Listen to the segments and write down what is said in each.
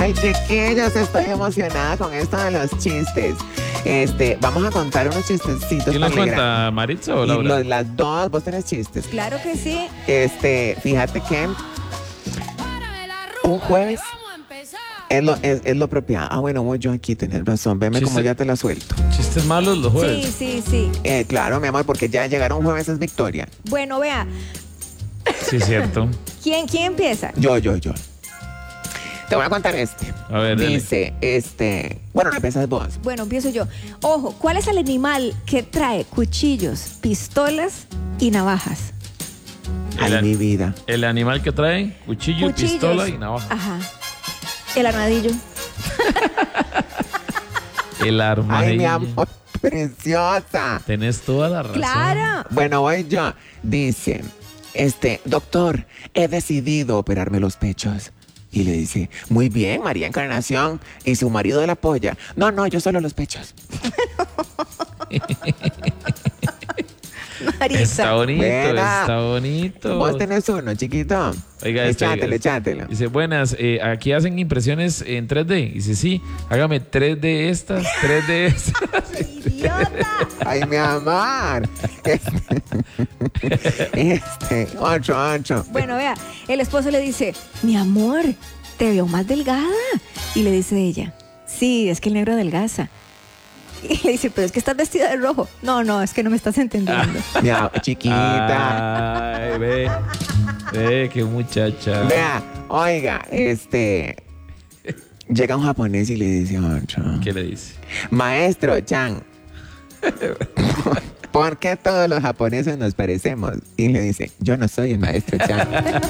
Ay, chiquillos, estoy emocionada con esto de los chistes. Vamos a contar unos chistecitos. ¿Quién los cuenta, Maritza o Laura? Las dos, vos tenés chistes. Claro que sí. Fíjate que un jueves es lo apropiado. Ah, bueno, voy yo aquí, tenés razón. Veme como ya te la suelto. ¿Chistes malos los jueves? Sí. Claro, mi amor, porque ya llegar un jueves es victoria. Bueno, vea. Sí, cierto. ¿Quién empieza? Yo. Te voy a contar A ver, dice, bueno, empiezas vos. Bueno, empiezo yo. Ojo, ¿cuál es el animal que trae cuchillos, pistolas y navajas? Ay, mi vida. El animal que trae cuchillo, pistola y navaja. Ajá. El armadillo. El armadillo. Ay, mi amor, preciosa. Tenés toda la razón. Claro. Bueno, voy yo. Dice, doctor, he decidido operarme los pechos. Y le dice, muy bien, María Encarnación. ¿Y su marido la apoya? No, yo solo los pechos. Marisa. Está bonito, Buena. está bonito. Vos tenés uno, chiquito. Oiga, echátelo. Dice, buenas, aquí hacen impresiones en 3D. Dice, sí, hágame 3D estas, 3D estas. Idiota. Ay, mi amor. Ocho. Bueno, vea, el esposo le dice, mi amor, te veo más delgada. Y le dice ella, sí, es que el negro adelgaza. Y le dice, pero es que estás vestida de rojo. No, es que no me estás entendiendo. Chiquita. Ay, ve, qué muchacha. Vea, oiga, llega un japonés y le dice a otro, ¿Qué le dice? maestro Chan, ¿por qué todos los japoneses nos parecemos? Y le dice, yo no soy el maestro Chan.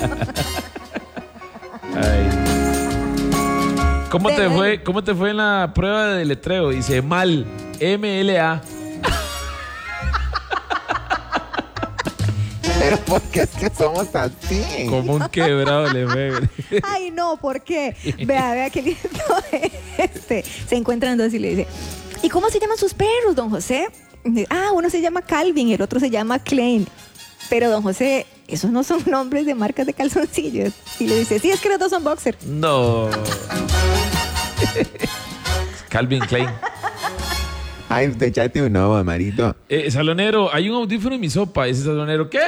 Ay. ¿Cómo te fue en la prueba de letreo? Dice, mal, MLA. Pero porque es que somos así. Como un quebrado le fue. Ay, no, ¿por qué? Vea qué lindo. Se encuentran dos y le dice, ¿y cómo se llaman sus perros, don José? Uno se llama Calvin y el otro se llama Klein. Pero, don José, esos no son nombres de marcas de calzoncillos. Y le dice, sí, es que los dos son boxer. No. Calvin Klein. Ay, usted echate uno, amarito. Salonero, hay un audífono en mi sopa. Ese salonero, ¿qué?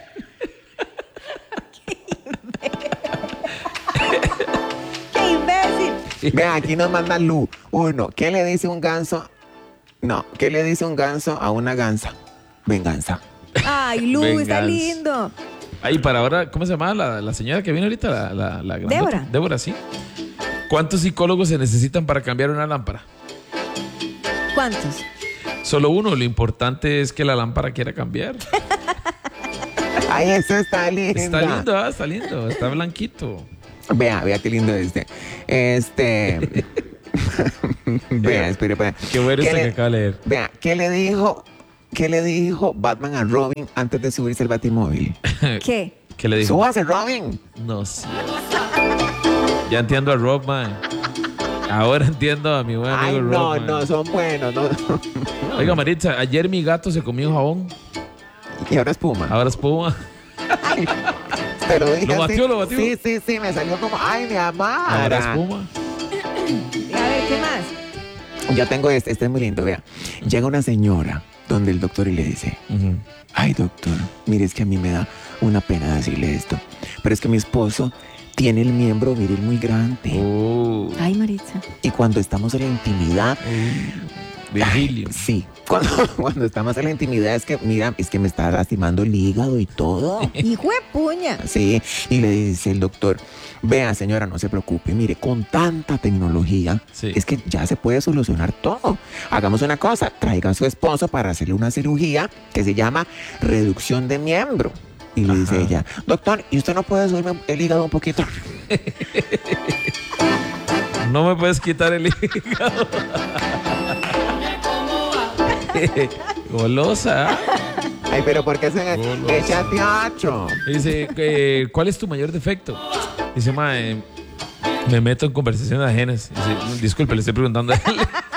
¡Qué imbécil! Vea, aquí nos manda Lu. Uno, ¿qué le dice un ganso? No, ¿qué le dice un ganso a una gansa? Venganza. Ay, Lu, está Venganza. lindo. Ahí, para ahora, ¿cómo se llama la señora que viene ahorita? La grandota. Débora. Débora, sí. ¿Cuántos psicólogos se necesitan para cambiar una lámpara? ¿Cuántos? Solo uno. Lo importante es que la lámpara quiera cambiar. Ay, eso está lindo. Está lindo. Está blanquito. Vea qué lindo Vea, espera. Qué bueno que acaba de leer. Vea, ¿qué le dijo Batman a Robin antes de subirse al Batimóvil? ¿Qué? ¿Qué le dijo? ¡Súbase, Robin! No sé. Ya entiendo a Rob, man. Ahora entiendo a mi buen amigo Rob. No, son buenos. No. Oiga, Maritza, ayer mi gato se comió un jabón. Y ahora es Puma. Ahora es Puma. Te lo dije. Lo batió. Sí, me salió como, ay, mi amada. Ahora es Puma. A ver, ¿qué más? Yo tengo este es muy lindo, vea. Llega una señora donde el doctor y le dice, ay, doctor, mire, es que a mí me da una pena decirle esto, pero es que mi esposo tiene el miembro viril muy grande. Ay, Maritza. Y cuando estamos en la intimidad... Virgilio. Sí, cuando estamos en la intimidad es que, mira, es que me está lastimando el hígado y todo. ¡Hijo de puña! Sí, y le dice el doctor, vea, señora, no se preocupe, mire, con tanta tecnología, es que ya se puede solucionar todo. Hagamos una cosa, traiga a su esposo para hacerle una cirugía que se llama reducción de miembro. Y le dice ella, doctor, ¿y usted no puede subirme el hígado un poquito? No me puedes quitar el hígado. Golosa. Ay, pero ¿por qué se echa teatro? Dice, ¿cuál es tu mayor defecto? Dice, mae, me meto en conversaciones ajenas. Dice, disculpe, le estoy preguntando a él.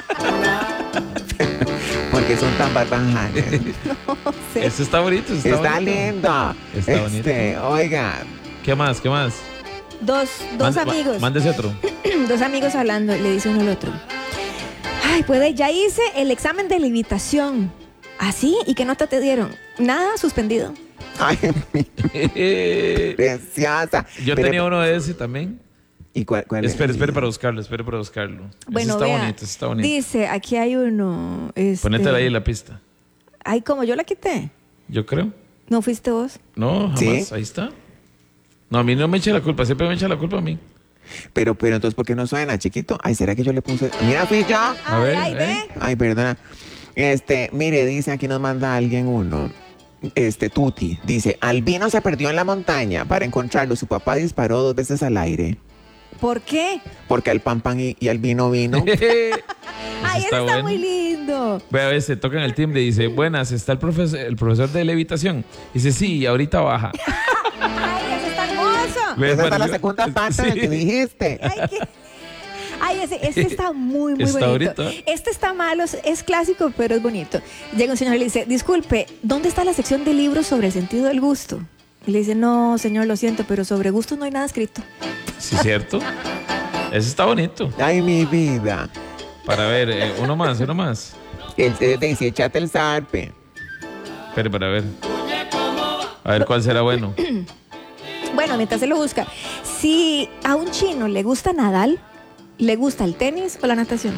Porque son tan barbajanes. No sé. Eso está bonito. Está lindo. Está bonito. Oiga. ¿Qué más? Dos amigos. Mándese otro. Dos amigos hablando, le dice uno al otro. Ay, ya hice el examen de levitación. ¿Así? ¿Y qué nota te dieron? Nada, suspendido. Ay, mi preciosa. Yo tenía uno de ese también. ¿Y cuál es? Espere para buscarlo. Bueno, ese está bonito. Dice, aquí hay uno. Ponétela ahí en la pista. Ay, como yo la quité. Yo creo. ¿No fuiste vos? No, jamás. ¿Sí? Ahí está. No, a mí no me echa la culpa. Siempre me echa la culpa a mí. Pero entonces, ¿por qué no suena, chiquito? Ay, ¿será que yo le puse? Mira, fui yo. A ver, ve. Ay, perdona. Mire, dice, aquí nos manda alguien uno. Tuti, dice, Albino se perdió en la montaña. Para encontrarlo, su papá disparó 2 veces al aire. ¿Por qué? Porque al pan y al vino vino. Ay, ese está muy lindo. Ve a veces tocan el timbre y dice, buenas, ¿está el profesor de levitación? Dice, sí, ahorita baja. Ay, eso está hermoso. Esa es la segunda parte de que dijiste. Ay, ese está muy Está bonito. bonito. Este está malo, es clásico, pero es bonito. Llega un señor y le dice, disculpe, ¿dónde está la sección de libros sobre el sentido del gusto? Y le dice, no, señor, lo siento, pero sobre gustos no hay nada escrito. Sí, cierto. Ese está bonito. Ay, mi vida. Para ver, uno más. Dice, échate el zarpe. Espere, para ver. A ver cuál será bueno. Bueno, mientras se lo busca. Si a un chino le gusta Nadal, ¿le gusta el tenis o la natación?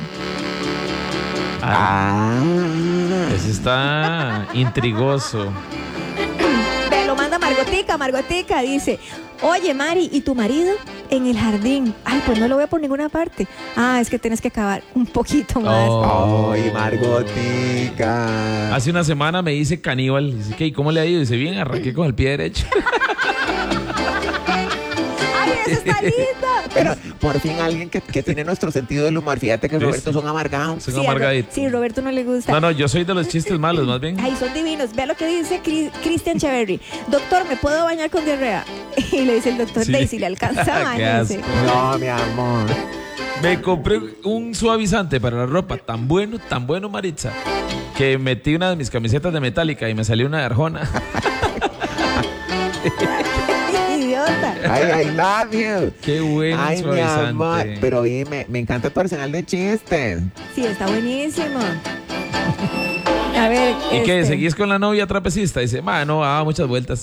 Ese está intrigoso. Ve, lo manda Margotica dice, oye Mari, ¿y tu marido? En el jardín. Ay, pues no lo veo por ninguna parte. Es que tienes que acabar un poquito más. Ay, Margotica. Hace una semana me dice caníbal. Dice, ¿qué? ¿Y cómo le ha ido? Dice, bien, arranqué con el pie derecho. Ay, eso está lindo. Pero por fin alguien que tiene nuestro sentido del humor. Fíjate que Roberto son amargados. Son amargaditos. Sí, Roberto no le gusta. No, yo soy de los chistes malos, más bien. Ay, son divinos. Vea lo que dice Cristian Cheverry. Doctor, ¿me puedo bañar con diarrea? Y le dice el doctor, Sí. Daisy, le alcanza Qué bañarse. asco. No, mi amor. Me compré un suavizante para la ropa tan bueno, Maritza, que metí una de mis camisetas de Metallica y me salió una de Arjona. Idiota. Ay, I love you. Qué bueno Ay, mi suavizante. amor. Pero oye, me encanta tu arsenal de chistes. Sí, está buenísimo. A ver. ¿Y qué? ¿Seguís con la novia trapecista? Dice, no, daba muchas vueltas.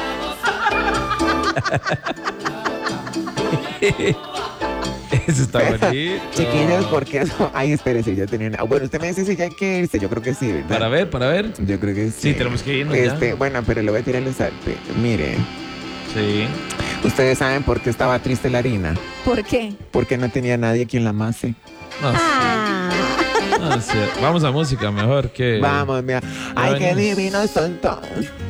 Eso está bonito. Chiquillos, ¿por qué eso? Ay, espérese, ya tenía una... Bueno, usted me dice si ya hay que irse. Yo creo que sí, ¿verdad? Para ver. Yo creo que sí. Sí, tenemos que irnos ya. Bueno, pero le voy a tirar el salte. Mire, Sí. ¿ustedes saben por qué estaba triste la harina? ¿Por qué? Porque no tenía nadie quien la amase. No, Ah. no sé. Vamos a música mejor que... Vamos, mira. Ay, qué venimos. divinos son todos.